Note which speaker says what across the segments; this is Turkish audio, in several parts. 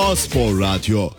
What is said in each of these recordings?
Speaker 1: A-Spor Radyo.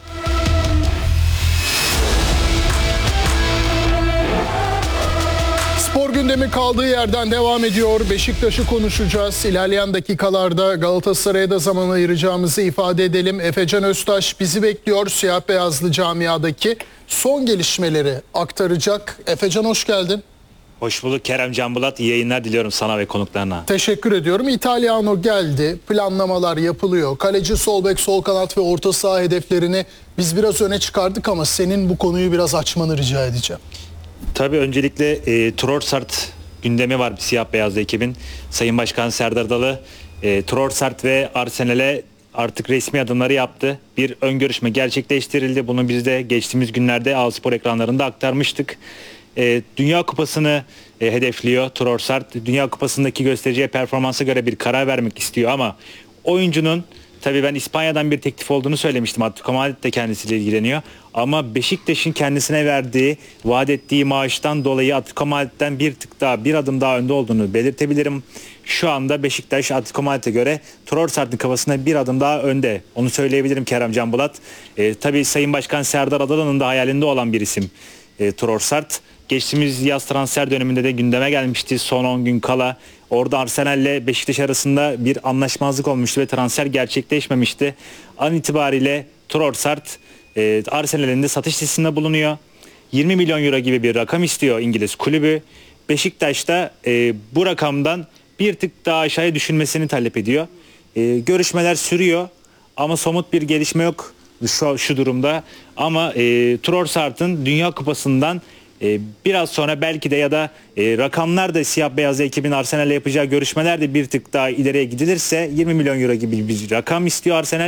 Speaker 2: Spor gündemi kaldığı yerden devam ediyor. Beşiktaş'ı konuşacağız. İlerleyen dakikalarda Galatasaray'a da zaman ayıracağımızı ifade edelim. Efecan Öztaş bizi bekliyor. Siyah beyazlı camiadaki son gelişmeleri aktaracak. Efecan hoş geldin.
Speaker 3: Hoş bulduk Kerem Can Bulat. İyi yayınlar diliyorum sana ve konuklarına.
Speaker 2: Teşekkür ediyorum. İtalyano geldi. Planlamalar yapılıyor. Kaleci, sol bek, sol kanat ve orta saha hedeflerini biz biraz öne çıkardık ama senin bu konuyu biraz açmanı rica edeceğim.
Speaker 3: Tabii öncelikle Trossard gündemi var siyah beyazlı ekibin. Sayın Başkan Serdar Adalı Trossard ve Arsenal'e artık resmi adımları yaptı. Bir ön görüşme gerçekleştirildi. Bunu biz de geçtiğimiz günlerde A-Spor ekranlarında aktarmıştık. Dünya Kupası'nı hedefliyor Trossard. Dünya Kupası'ndaki göstereceği performansa göre bir karar vermek istiyor ama oyuncunun, tabii ben İspanya'dan bir teklif olduğunu söylemiştim. Atletico Madrid de kendisiyle ilgileniyor. Ama Beşiktaş'ın kendisine verdiği, vaat ettiği maaştan dolayı Atletico Madrid'den bir adım daha önde olduğunu belirtebilirim. Şu anda Beşiktaş Atletico Madrid'e göre Trossard'ın kafasına bir adım daha önde. Onu söyleyebilirim Kerem Can Bulat. Tabii Sayın Başkan Serdar Adalı'nın da hayalinde olan bir isim Trossard. Geçtiğimiz yaz transfer döneminde de gündeme gelmişti son 10 gün kala. Orada Arsenal ile Beşiktaş arasında bir anlaşmazlık olmuştu ve transfer gerçekleşmemişti. An itibariyle Trossard Arsenal'in de satış listesinde bulunuyor. 20 milyon euro gibi bir rakam istiyor İngiliz kulübü. Beşiktaş da bu rakamdan bir tık daha aşağıya düşülmesini talep ediyor. Görüşmeler sürüyor ama somut bir gelişme yok şu durumda. Ama Trossard'ın Dünya Kupası'ndan biraz sonra belki de ya da rakamlar da siyah beyaz ekibin Arsenal'le yapacağı görüşmeler de bir tık daha ileriye gidilirse 20 milyon euro gibi bir rakam istiyor Arsenal.